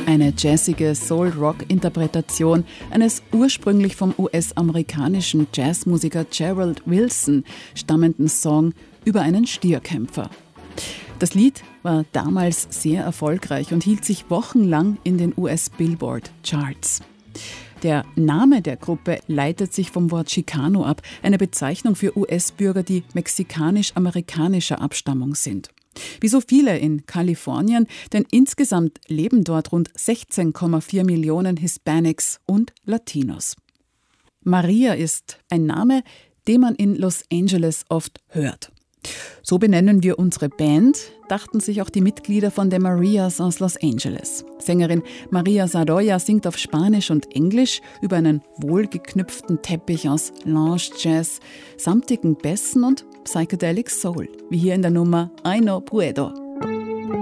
Eine jazzige Soul-Rock-Interpretation eines ursprünglich vom US-amerikanischen Jazzmusiker Gerald Wilson stammenden Song über einen Stierkämpfer. Das Lied war damals sehr erfolgreich und hielt sich wochenlang in den US-Billboard-Charts. Der Name der Gruppe leitet sich vom Wort Chicano ab, eine Bezeichnung für US-Bürger, die mexikanisch-amerikanischer Abstammung sind. Wie so viele in Kalifornien, denn insgesamt leben dort rund 16,4 Millionen Hispanics und Latinos. Maria ist ein Name, den man in Los Angeles oft hört. So benennen wir unsere Band, dachten sich auch die Mitglieder von The Marias aus Los Angeles. Sängerin Maria Saroya singt auf Spanisch und Englisch über einen wohlgeknüpften Teppich aus Lounge Jazz, samtigen Bässen und Psychedelic Soul, wie hier in der Nummer I No Puedo.